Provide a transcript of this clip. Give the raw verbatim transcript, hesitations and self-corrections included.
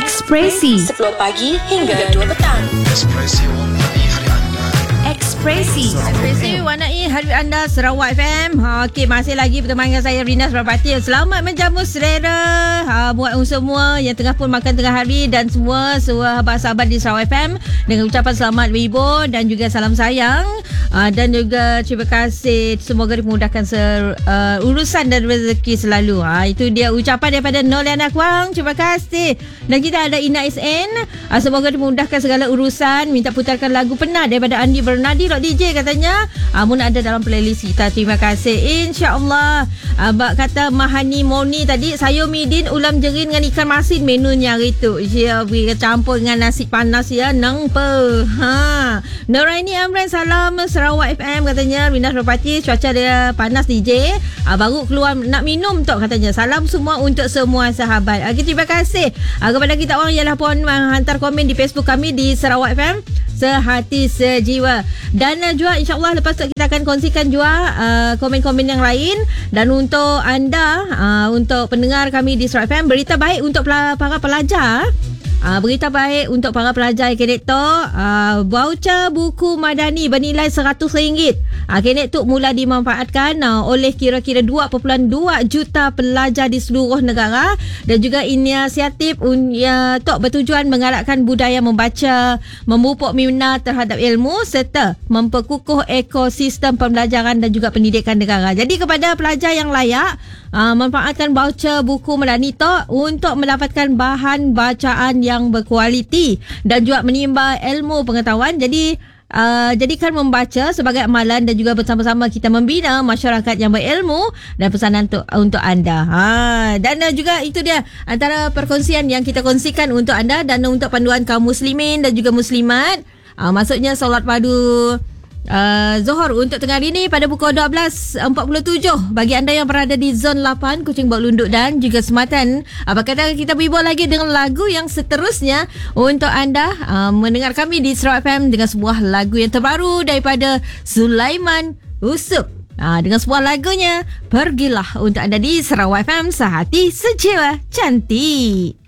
Ekspresi sepuluh pagi hingga dua petang. Ekspresi warnai hari anda. Ekspresi Ekspresi warnai hari anda Sarawak F M. Ha, Okey, masih lagi berteman dengan saya Rina Surapati. Selamat menjamu selera ha, buat semua yang tengah pun makan tengah hari dan semua sahabat-sahabat di Sarawak F M dengan ucapan selamat Wibo dan juga salam sayang. Uh, dan juga terima kasih, semoga dimudahkan ser, uh, urusan dan rezeki selalu. Ha, itu dia ucapan daripada Noliana Kwang. Terima kasih. Dan kita ada Ina S N. Uh, semoga dimudahkan segala urusan. Minta putarkan lagu Penat daripada Andi Bernardi Rock D J katanya. Uh, Mun ada dalam playlist kita. Terima kasih. InsyaAllah. Uh, Bak kata Mahani Moni tadi, sayur midin, ulam jerin dengan ikan masin menunya hari tu. Ya, campur dengan nasi panas ya. Nang pe. Ha. Noraini Amran, salam Sarawak F M katanya. Rina Surapati, cuaca dia panas D J. Ah, baru keluar nak minum tok katanya. Salam semua untuk semua sahabat. Okay, terima kasih ah, kepada kita orang yang pun menghantar komen di Facebook kami di Sarawak F M Sehati Sejiwa. Dan uh, juga insyaAllah lepas tu kita akan kongsikan juga uh, komen-komen yang lain. Dan untuk anda, uh, untuk pendengar kami di Sarawak F M, berita baik untuk pel- para pelajar. Uh, berita baik untuk para pelajar Kenek Tok, uh, voucher buku madani bernilai seratus ringgit. Uh, Kenek Tok mula dimanfaatkan uh, oleh kira-kira dua perpuluhan dua juta pelajar di seluruh negara. Dan juga inisiatif uh, Tok bertujuan menggalakkan budaya membaca, memupuk minat terhadap ilmu serta memperkukuh ekosistem pembelajaran dan juga pendidikan negara. Jadi kepada pelajar yang layak, uh, manfaatkan voucher buku madani Tok untuk mendapatkan bahan bacaan yang berkualiti dan juga menimba ilmu pengetahuan. Jadi uh, jadikan membaca sebagai amalan dan juga bersama-sama kita membina masyarakat yang berilmu. Dan pesanan untuk untuk anda. Ha, dan uh, juga itu dia antara perkongsian yang kita kongsikan untuk anda dan untuk panduan kaum muslimin dan juga muslimat. Uh, maksudnya solat padu Uh, Zohor untuk tengah hari ni pada pukul dua belas empat puluh tujuh bagi anda yang berada di zon lapan Kuching Bawah Lunduk dan juga Sematan. Apa kata kita berbual lagi dengan lagu yang seterusnya untuk anda uh, mendengar kami di Sarawak F M dengan sebuah lagu yang terbaru daripada Sulaiman Usup. Uh, dengan sebuah lagunya Pergilah untuk anda di Sarawak F M Sehati Sejiwa Cantik.